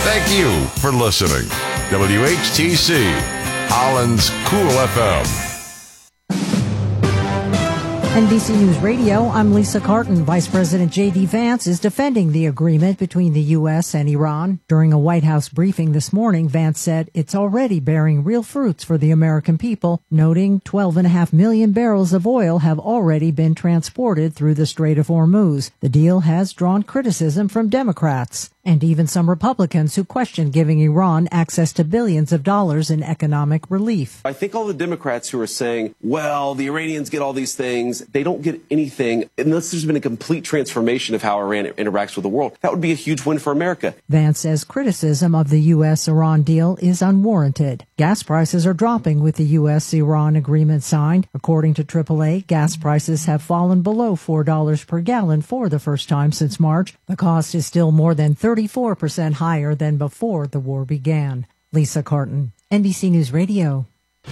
Thank you for listening. WHTC, Holland's Cool FM. NBC News Radio, I'm Lisa Carton. Vice President J.D. Vance is defending the agreement between the U.S. and Iran. During a White House briefing this morning, Vance said it's already bearing real fruits for the American people, noting 12.5 million barrels of oil have already been transported through the Strait of Hormuz. The deal has drawn criticism from Democrats and even some Republicans who question giving Iran access to billions of dollars in economic relief. I think all the Democrats who are saying, well, the Iranians get all these things, they don't get anything unless there's been a complete transformation of how Iran interacts with the world. That would be a huge win for America. Vance says criticism of the U.S.-Iran deal is unwarranted. Gas prices are dropping with the U.S.-Iran agreement signed. According to AAA, gas prices have fallen below $4 per gallon for the first time since March. The cost is still more than 34% higher than before the war began. Lisa Carton, NBC News Radio.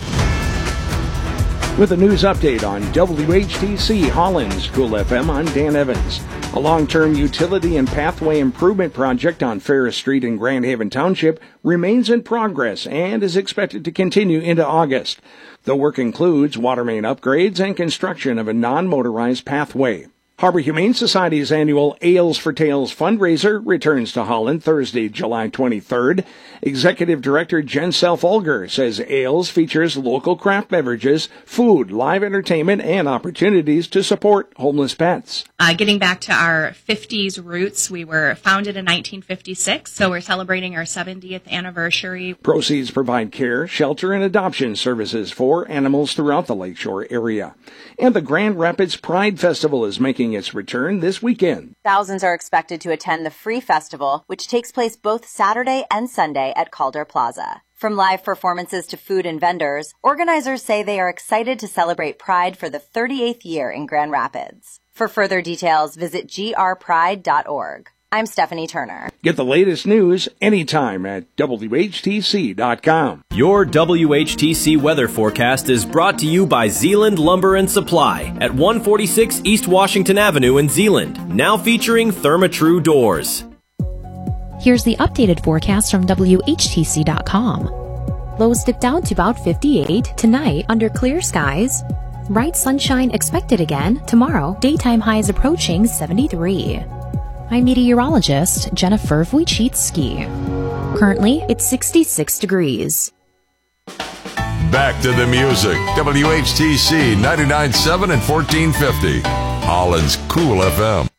With a news update on WHTC Holland's Cool FM, I'm Dan Evans. A long-term utility and pathway improvement project on Ferris Street in Grand Haven Township remains in progress and is expected to continue into August. The work includes water main upgrades and construction of a non-motorized pathway. Harbor Humane Society's annual Ales for Tales fundraiser returns to Holland Thursday, July 23rd. Executive Director Jen Self-Olger says Ales features local craft beverages, food, live entertainment, and opportunities to support homeless pets. Getting back to our 50s roots, we were founded in 1956, so we're celebrating our 70th anniversary. Proceeds provide care, shelter, and adoption services for animals throughout the Lakeshore area. And the Grand Rapids Pride Festival is making its return this weekend. Thousands are expected to attend the Free Festival, which takes place both Saturday and Sunday at Calder Plaza. From live performances to food and vendors, organizers say they are excited to celebrate Pride for the 38th year in Grand Rapids. For further details, visit grpride.org. I'm Stephanie Turner. Get the latest news anytime at WHTC.com. Your WHTC weather forecast is brought to you by Zeeland Lumber and Supply at 146 East Washington Avenue in Zeeland, now featuring Therma-Tru doors. Here's the updated forecast from WHTC.com. Lows dip down to about 58 tonight under clear skies. Bright sunshine expected again tomorrow. Daytime highs approaching 73. I'm meteorologist Jennifer Wojcicki. Currently, it's 66 degrees. Back to the music. WHTC 99.7 and 1450. Holland's Cool FM.